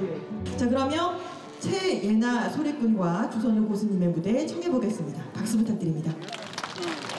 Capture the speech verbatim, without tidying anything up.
자, 그러면 최예나 소리꾼과 주선우 고수님의 무대 청해보겠습니다. 박수 부탁드립니다.